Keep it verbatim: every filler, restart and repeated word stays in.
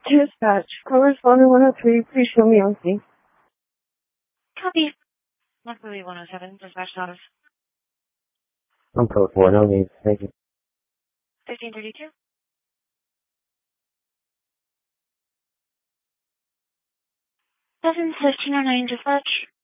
Dispatch, correspondent one oh three, please show me on scene. Copy. Luckily one oh seven, dispatch status. I'm code four, no need. Thank you. fifteen thirty-two. seven fifteen oh nine, dispatch.